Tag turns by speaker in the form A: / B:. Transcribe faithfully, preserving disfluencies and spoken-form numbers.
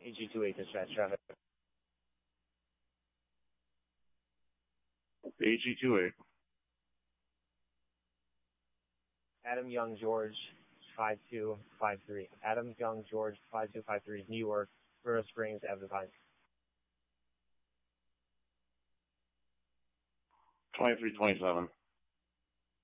A: A G two eight dispatch traffic.
B: A G two eight.
A: Adam Young George five two five three. Adam Young George five two five three, New York, Burrow Springs, Avenue Pines.
B: twenty-three twenty-seven.